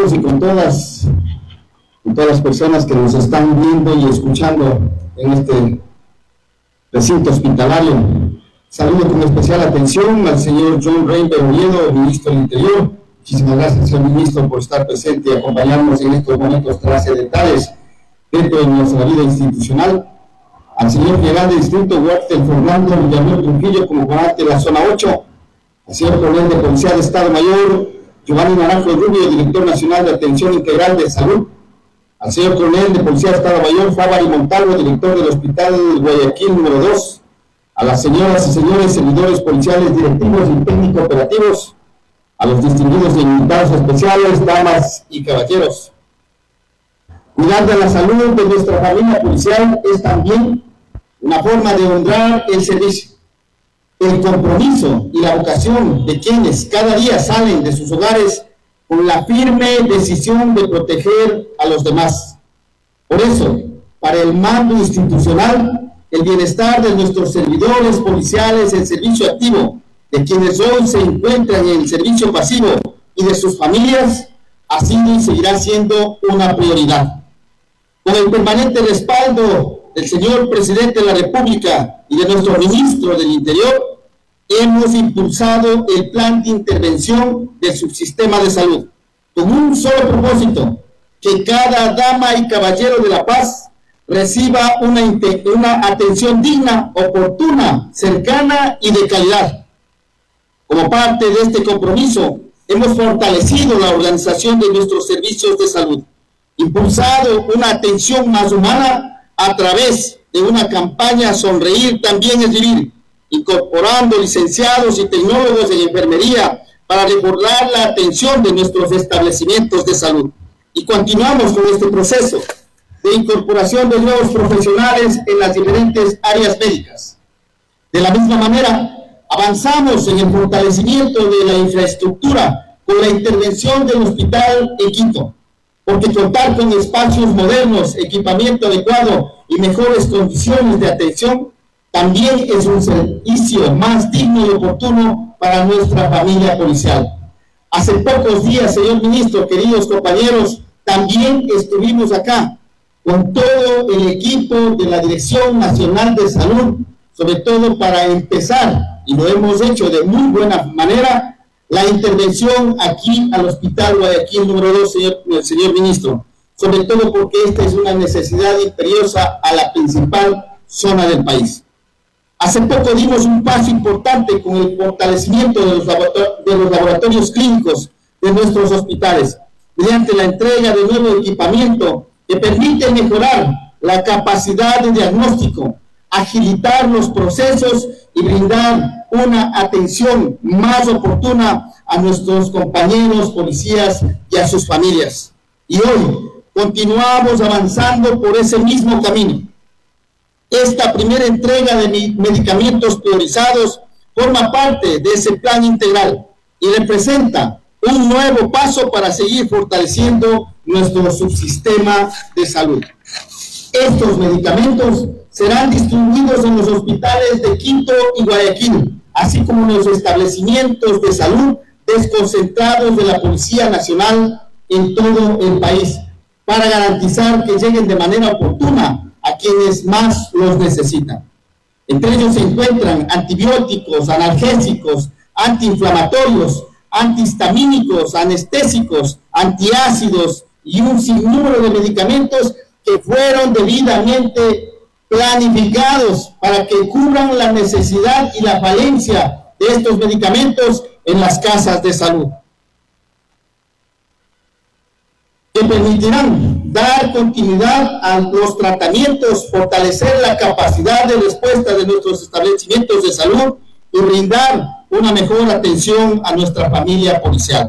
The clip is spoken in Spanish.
todos y con todas las personas que nos están viendo y escuchando en este recinto hospitalario. Saludo con especial atención al señor John Reinber Oviedo, ministro del Interior. Muchísimas gracias, señor ministro, por estar presente y acompañarnos en estos momentos trascendentales dentro de nuestra vida institucional. Al señor general de distrito Walter Fernando Villamil Trujillo, comandante de la zona 8, al señor coronel de Policía de Estado Mayor Giovanni Naranjo Rubio, director nacional de Atención Integral de Salud, al señor coronel de Policía de Estado Mayor Fábari Montalvo, director del Hospital Guayaquil número 2, a las señoras y señores servidores policiales, directivos y técnicos operativos, a los distinguidos e invitados especiales, damas y caballeros. Cuidar de la salud de nuestra familia policial es también una forma de honrar el servicio, el compromiso y la vocación de quienes cada día salen de sus hogares con la firme decisión de proteger a los demás. Por eso, para el mando institucional, el bienestar de nuestros servidores policiales en servicio activo, de quienes hoy se encuentran en el servicio pasivo y de sus familias, ha sido y seguirá siendo una prioridad. Con el permanente respaldo del señor Presidente de la República y de nuestro Ministro del Interior, hemos impulsado el plan de intervención del subsistema de salud, con un solo propósito: que cada dama y caballero de la paz reciba una atención digna, oportuna, cercana y de calidad. Como parte de este compromiso, hemos fortalecido la organización de nuestros servicios de salud, impulsado una atención más humana a través de una campaña Sonreír también es vivir, incorporando licenciados y tecnólogos en enfermería para reforzar la atención de nuestros establecimientos de salud. Y continuamos con este proceso de incorporación de nuevos profesionales en las diferentes áreas médicas. De la misma manera, avanzamos en el fortalecimiento de la infraestructura con la intervención del hospital en Quito, porque contar con espacios modernos, equipamiento adecuado y mejores condiciones de atención también es un servicio más digno y oportuno para nuestra familia policial. Hace pocos días, señor ministro, queridos compañeros, también estuvimos acá con todo el equipo de la Dirección Nacional de Salud, sobre todo para empezar, y lo hemos hecho de muy buena manera, la intervención aquí al Hospital Guayaquil número 2, señor ministro, sobre todo porque esta es una necesidad imperiosa a la principal zona del país. Hace poco dimos un paso importante con el fortalecimiento de los laboratorios clínicos de nuestros hospitales, mediante la entrega de nuevo equipamiento que permite mejorar la capacidad de diagnóstico, agilitar los procesos y brindar una atención más oportuna a nuestros compañeros policías y a sus familias. Y hoy continuamos avanzando por ese mismo camino. Esta primera entrega de medicamentos priorizados forma parte de ese plan integral y representa un nuevo paso para seguir fortaleciendo nuestro subsistema de salud. Estos medicamentos serán distribuidos en los hospitales de Quito y Guayaquil, así como en los establecimientos de salud desconcentrados de la Policía Nacional en todo el país, para garantizar que lleguen de manera oportuna a quienes más los necesitan. Entre ellos se encuentran antibióticos, analgésicos, antiinflamatorios, antihistamínicos, anestésicos, antiácidos y un sinnúmero de medicamentos que fueron debidamente planificados para que cubran la necesidad y la falencia de estos medicamentos en las casas de salud, que permitirán dar continuidad a los tratamientos, fortalecer la capacidad de respuesta de nuestros establecimientos de salud y brindar una mejor atención a nuestra familia policial.